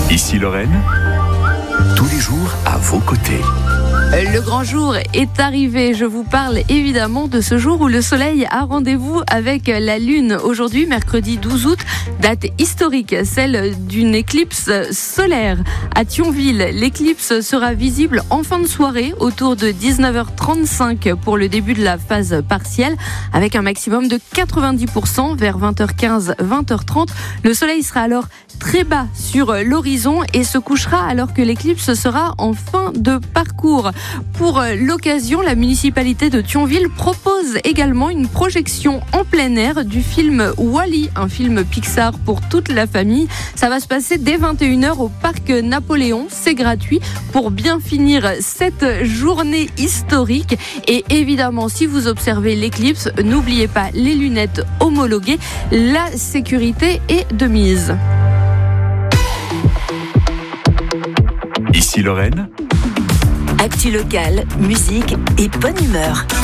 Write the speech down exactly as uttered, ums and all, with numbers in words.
Ici Lorraine, tous les jours à vos côtés. Le grand jour est arrivé. Je vous parle évidemment de ce jour où le soleil a rendez-vous avec la lune. Aujourd'hui, mercredi douze août, date historique, celle d'une éclipse solaire. À Thionville, l'éclipse sera visible en fin de soirée, autour de dix-neuf heures trente-cinq pour le début de la phase partielle, avec un maximum de quatre-vingt-dix pour cent vers vingt heures quinze, vingt heures trente. Le soleil sera alors très bas sur l'horizon et se couchera alors que l'éclipse sera en fin de parcours. Pour l'occasion, la municipalité de Thionville propose également une projection en plein air du film Wall-E, un film Pixar pour toute la famille. Ça va se passer dès vingt et une heures au parc Napoléon. C'est gratuit pour bien finir cette journée historique. Et évidemment, si vous observez l'éclipse, n'oubliez pas les lunettes homologuées. La sécurité est de mise. Ici Lorraine, actu locale, musique et bonne humeur.